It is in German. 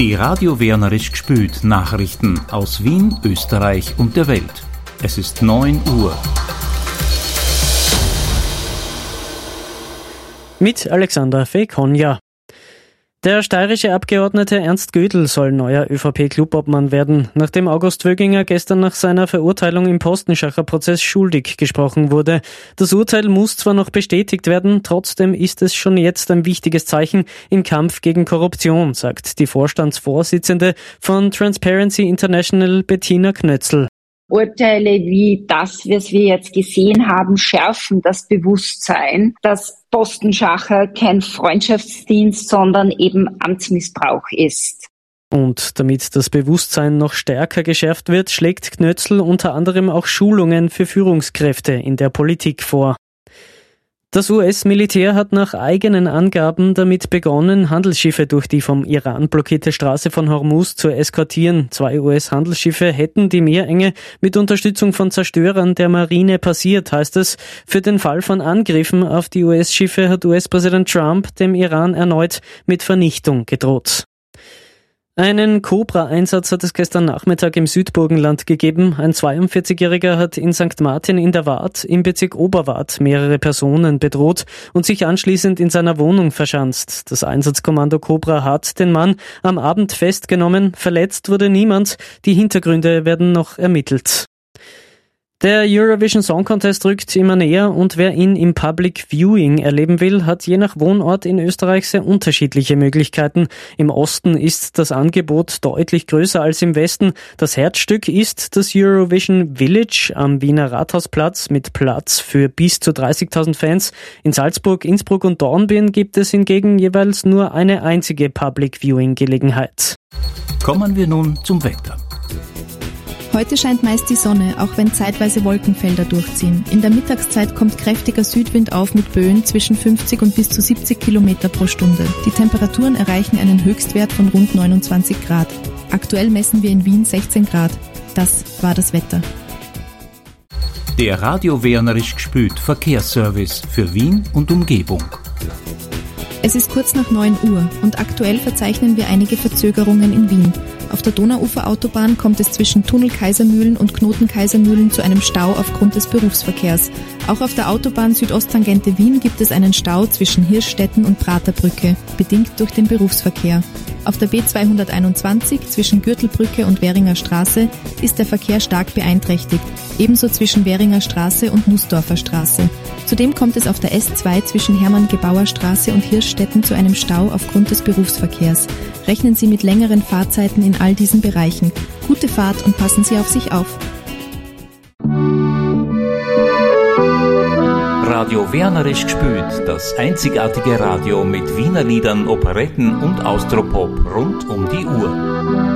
Die Radio Wernerisch gspült Nachrichten aus Wien, Österreich und der Welt. Es ist 9 Uhr. Mit Alexander Fekonja. Der steirische Abgeordnete Ernst Gödel soll neuer ÖVP-Clubobmann werden, nachdem August Wöginger gestern nach seiner Verurteilung im Postenschacher-Prozess schuldig gesprochen wurde. Das Urteil muss zwar noch bestätigt werden, trotzdem ist es schon jetzt ein wichtiges Zeichen im Kampf gegen Korruption, sagt die Vorstandsvorsitzende von Transparency International, Bettina Knötzl. Urteile wie das, was wir jetzt gesehen haben, schärfen das Bewusstsein, dass Postenschacher kein Freundschaftsdienst, sondern eben Amtsmissbrauch ist. Und damit das Bewusstsein noch stärker geschärft wird, schlägt Knötzl unter anderem auch Schulungen für Führungskräfte in der Politik vor. Das US-Militär hat nach eigenen Angaben damit begonnen, Handelsschiffe durch die vom Iran blockierte Straße von Hormuz zu eskortieren. 2 US-Handelsschiffe hätten die Meerenge mit Unterstützung von Zerstörern der Marine passiert, heißt es. Für den Fall von Angriffen auf die US-Schiffe hat US-Präsident Trump dem Iran erneut mit Vernichtung gedroht. Einen Cobra-Einsatz hat es gestern Nachmittag im Südburgenland gegeben. Ein 42-Jähriger hat in St. Martin in der Waadt im Bezirk Oberwart mehrere Personen bedroht und sich anschließend in seiner Wohnung verschanzt. Das Einsatzkommando Cobra hat den Mann am Abend festgenommen. Verletzt wurde niemand. Die Hintergründe werden noch ermittelt. Der Eurovision Song Contest rückt immer näher und wer ihn im Public Viewing erleben will, hat je nach Wohnort in Österreich sehr unterschiedliche Möglichkeiten. Im Osten ist das Angebot deutlich größer als im Westen. Das Herzstück ist das Eurovision Village am Wiener Rathausplatz mit Platz für bis zu 30.000 Fans. In Salzburg, Innsbruck und Dornbirn gibt es hingegen jeweils nur eine einzige Public Viewing Gelegenheit. Kommen wir nun zum Wetter. Heute scheint meist die Sonne, auch wenn zeitweise Wolkenfelder durchziehen. In der Mittagszeit kommt kräftiger Südwind auf mit Böen zwischen 50 und bis zu 70 Kilometer pro Stunde. Die Temperaturen erreichen einen Höchstwert von rund 29 Grad. Aktuell messen wir in Wien 16 Grad. Das war das Wetter. Der Radio Wernerisch gspült Verkehrsservice für Wien und Umgebung. Es ist kurz nach 9 Uhr und aktuell verzeichnen wir einige Verzögerungen in Wien. Auf der Donauuferautobahn kommt es zwischen Tunnel Kaisermühlen und Knoten Kaisermühlen zu einem Stau aufgrund des Berufsverkehrs. Auch auf der Autobahn Südosttangente Wien gibt es einen Stau zwischen Hirschstetten und Praterbrücke, bedingt durch den Berufsverkehr. Auf der B221 zwischen Gürtelbrücke und Währinger Straße ist der Verkehr stark beeinträchtigt, ebenso zwischen Währinger Straße und Nussdorfer Straße. Zudem kommt es auf der S2 zwischen Hermann-Gebauer Straße und Hirschstetten zu einem Stau aufgrund des Berufsverkehrs. Rechnen Sie mit längeren Fahrzeiten in all diesen Bereichen. Gute Fahrt und passen Sie auf sich auf. Radio Wernerisch gspült, das einzigartige Radio mit Wiener Liedern, Operetten und Austropop rund um die Uhr.